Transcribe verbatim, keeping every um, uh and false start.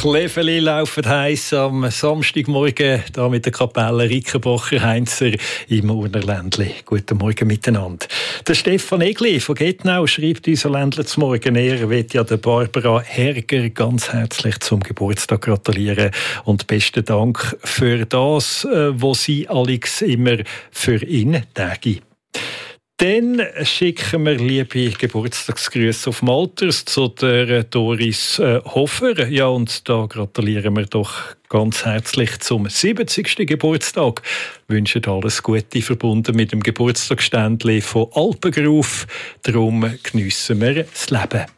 Kleveli laufen heiß am Samstagmorgen da mit der Kapelle Rickenbacher-Heinzer im Urnerländli. Guten Morgen miteinander. Der Stefan Egli von Gettnau schreibt uns Ländler zum Morgen. Er will ja der Barbara Herger ganz herzlich zum Geburtstag gratulieren und besten Dank für das, was sie Alex immer für ihn täge. Dann schicken wir liebe Geburtstagsgrüße auf Malters zu der Doris äh, Hofer. Ja, und da gratulieren wir doch ganz herzlich zum siebzigsten Geburtstag. Wünschen alles Gute, verbunden mit dem Geburtstagsständchen von Alpengruf. Darum geniessen wir das Leben.